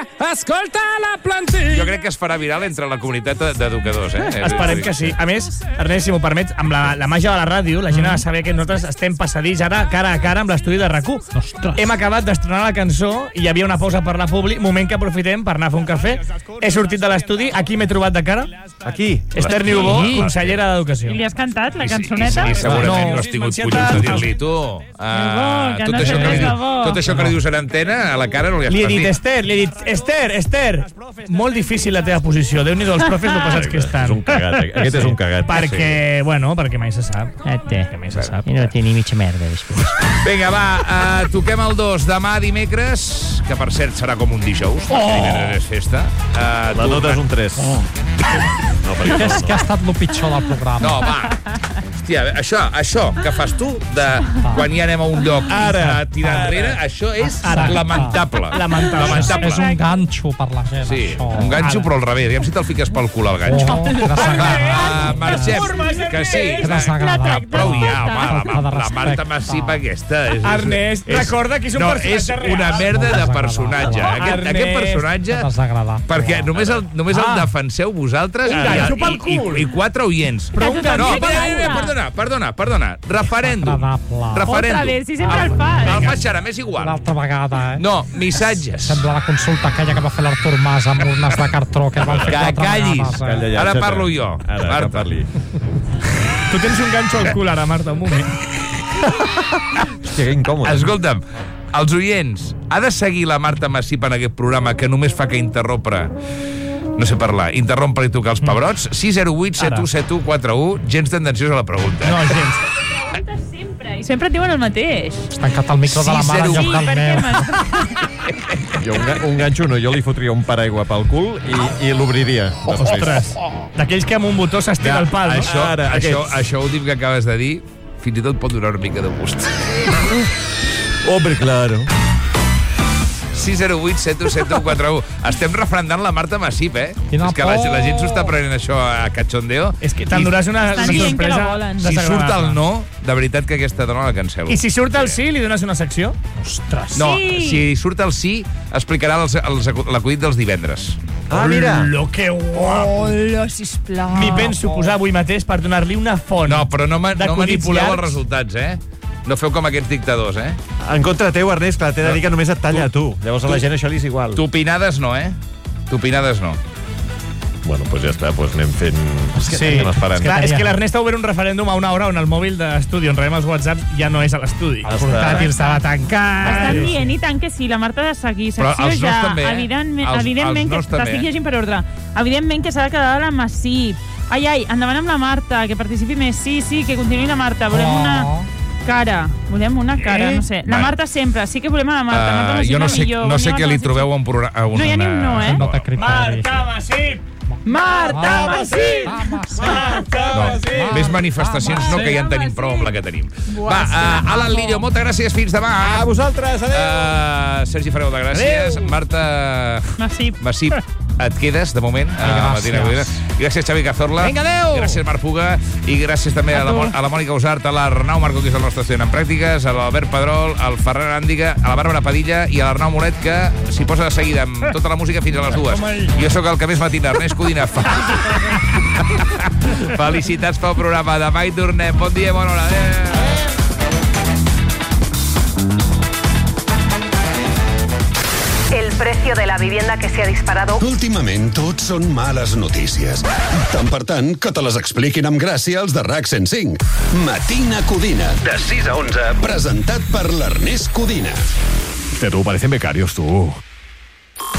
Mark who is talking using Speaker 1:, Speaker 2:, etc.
Speaker 1: escolta la plantilla.
Speaker 2: Jo crec que es farà viral entre la comunitat d'educadors,
Speaker 1: Esperem que sí. A més, Ernest, si m'ho permets, amb la màgia de la ràdio, la gent ha de saber que nosaltres estem passadís ara cara a cara amb l'estudi de RAC1. Hem acabat d'estrenar la cançó i hi havia una pausa per la publi, moment que aprofitem per anar a fer un cafè. He sortit de l'estudi, aquí m'he trobat de cara.
Speaker 3: Aquí?
Speaker 1: Esther Niubó, consellera d'Educació.
Speaker 4: I li has cantat la cançoneta?
Speaker 2: I segurament no has tingut collons de dir-li, tu. Tot això que li dius en antena, a la cara no li has
Speaker 1: Li he dit,
Speaker 2: dit.
Speaker 1: Esther, molt difícil la teva posició. Déu-n'hi-do els profes no passats que estan.
Speaker 3: És un cagat, aquest és un cagat.
Speaker 1: Perquè mai se sap. Mai se sap.
Speaker 5: I no té ni mitja merda, després.
Speaker 2: Vinga, va, toquem el 2 demà dimecres, que per cert serà com un dijous, perquè divendres és festa.
Speaker 3: La nota és un 3.
Speaker 5: Què ha estat el pitjor del programa?
Speaker 2: No, va. Hòstia, això que fas tu, de quan ja anem a un lloc a tirar enrere, això és lamentable.
Speaker 5: És un ganxo per la gent,
Speaker 2: Sí,
Speaker 5: això.
Speaker 2: un ganxo però al revés. Aviam si te'l fiques pel cul, al ganxo. Marxem, que sí. Prou ja, home, la Marta Massip aquesta.
Speaker 1: Ernest, recorda que és un personatge real.
Speaker 2: És una merda de personatge. Aquest personatge, perquè només el defenseu vosaltres i 4 oients. No, perdona. Referèndum.
Speaker 4: Otra vez, si sempre el fas.
Speaker 2: El faig ara, m'és igual.
Speaker 5: L'altra vegada,
Speaker 2: No, missatges.
Speaker 5: Sembla la consulta aquella que va fer l'Artur Mas amb urnes de cartró que van fer 4
Speaker 2: callis.
Speaker 5: vegades.
Speaker 2: Ara parlo jo.
Speaker 3: Ara, que parli.
Speaker 1: Tu tens un ganxo al cul ara, Marta, un moment.
Speaker 3: Hòstia, que incòmode.
Speaker 2: Escolta'm, els oients, ha de seguir la Marta Massip en aquest programa que només fa que interrompre, no sé parlar, interrompre i tocar els pebrots? 608 717141, gens tendenciós a la pregunta.
Speaker 1: No, gens.
Speaker 4: Sempre, i sempre et diuen el mateix.
Speaker 5: Has tancat el micro de la mare en lloc del meu.
Speaker 3: Jo un ganxo no, jo li fotria un paraigua pel cul i l'obriria.
Speaker 1: Ostres, d'aquells que amb un botó s'estira el pal, no?
Speaker 2: Això últim que acabes de dir, fins i tot pot donar una mica de gust.
Speaker 3: Hombre, claro.
Speaker 2: 608 717141. Estem refrendant la Marta Massip,
Speaker 5: Quina
Speaker 2: És que la gent s'ho està prenent això a cachondeo.
Speaker 1: És que t'enduràs una
Speaker 4: Estan dient que
Speaker 1: sorpresa
Speaker 4: la volen.
Speaker 2: Si surt el
Speaker 1: desagradable.
Speaker 2: no, de veritat que aquesta dona la cancel·lo.
Speaker 1: I si surt el sí, li dones una secció? Ostres.
Speaker 2: No,
Speaker 4: Sí.
Speaker 2: si surt el sí, explicarà l'acudit dels divendres.
Speaker 3: Ah, mira.
Speaker 1: Hola, que guapo.
Speaker 4: Hola, sisplau.
Speaker 1: M'hi penso posar avui mateix per donar-li una font.
Speaker 2: No, però no
Speaker 1: d'acudits
Speaker 2: manipuleu els
Speaker 1: llargs.
Speaker 2: resultats, No feu com aquests dictadors,
Speaker 3: En contra teu, Ernest, que t'he de dir que només et talla a tu. Llavors a la gent això li és igual.
Speaker 2: Tupinades no, Tupinades no.
Speaker 3: Bueno, doncs ja està, anem fent...
Speaker 1: Sí,
Speaker 3: anem esperant.
Speaker 1: és que l'Ernest ha obert un referèndum a una hora on el mòbil d'estudi, on rebem els whatsapps, ja no és a l'estudi. El portàtil estava tancat.
Speaker 4: Estan dient i tant que sí, la Marta ha de seguir.
Speaker 2: Però
Speaker 4: Secció
Speaker 2: els
Speaker 4: ja,
Speaker 2: nous també,
Speaker 4: evidentment que
Speaker 2: nous també,
Speaker 4: t'estic llegint per ordre. Evidentment que s'ha de quedar a la Massip. Ai, endavant amb la Marta, que participi més. Sí, que continuï la Marta. Volem una cara. No sé. La Marta sempre, sí que volem a la Marta. Marta Massip
Speaker 2: Jo
Speaker 4: millor.
Speaker 2: no sé què li trobeu a un programa...
Speaker 4: No hi ha ni un no,
Speaker 5: No té criteri.
Speaker 4: Marta Massip!
Speaker 2: Més manifestacions no, que ja en tenim prou amb la que tenim. Va, Alan Lillo, moltes gràcies, fins demà.
Speaker 3: A vosaltres, adéu.
Speaker 2: Sergi Ferrer, moltes gràcies. Marta Massip, et quedes, de moment, a Matina Codina. Gràcies, Xavi Cazorla.
Speaker 1: Vinga, adéu.
Speaker 2: Gràcies, Marc Puga. I gràcies també a la Mònica Usart, a l'Arnau Marco, que és el nostre estudiant en pràctiques, a l'Albert Pedrol, al Ferran Àndiga, a la Bàrbara Padilla i a l'Arnau Moret, que s'hi posa de seguida amb tota la música fins a les 2. Jo sóc el que més matina, Ernest Codina. Felicitats pel programa. Demà hi tornem. Bon dia i bona hora. Adéu.
Speaker 6: El precio de la vivienda que se ha disparado.
Speaker 7: Últimament tot són males notícies. Tant per tant, que te les expliquin amb gràcia els de RAC 105. Matina Codina, de 6 a 11, presentat per l'Ernest Codina.
Speaker 3: Te tú, parecen becarios, tú.